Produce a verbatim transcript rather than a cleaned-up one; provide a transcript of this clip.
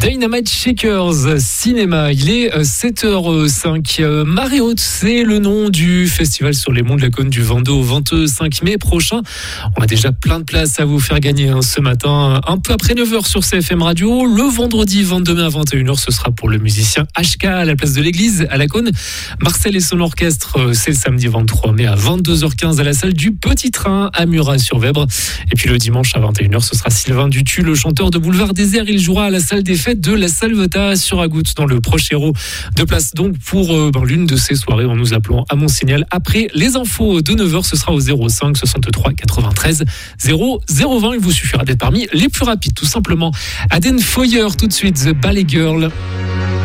Dynamite Shakers Cinéma, il est sept heures cinq. Marée Haute, c'est le nom du festival sur les monts de la Cône du vingt-deux au vingt-cinq mai prochain. On a déjà plein de places à vous faire gagner hein, ce matin, un peu après neuf heures sur C F M Radio. Le vendredi vingt-deux mai à vingt et une heures, ce sera pour le musicien H K à la place de l'église à la Cône. Marcel et son orchestre, c'est le samedi vingt-trois mai à vingt-deux heures quinze à la salle du Petit Train à Murat-sur-Vèbre. Et puis le dimanche à vingt et une heures, ce sera Sylvain Dutu, le chanteur de Boulevard Désert. Il jouera à la salle des fêtes de la Salvetat sur Agout dans le Prochero. De place donc pour euh, ben, l'une de ces soirées en nous appelant à mon signal. Après les infos de neuf heures, ce sera au zéro cinq soixante-trois quatre-vingt-treize zéro zéro vingt. Il vous suffira d'être parmi les plus rapides, tout simplement. Aden Foyer tout de suite, The Ballet Girl.